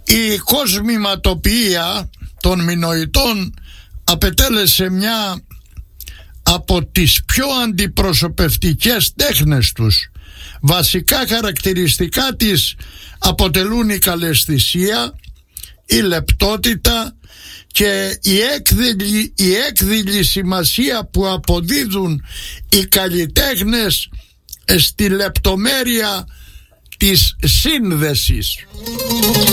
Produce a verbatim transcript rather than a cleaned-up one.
Η κοσμηματοποιία των μινοητών απετέλεσε μια από τις πιο αντιπροσωπευτικές τέχνες τους. Βασικά χαρακτηριστικά της αποτελούν η καλαισθησία, η λεπτότητα και η έκδηλη, η έκδηλη σημασία που αποδίδουν οι καλλιτέχνες στη λεπτομέρεια της σύνδεσης.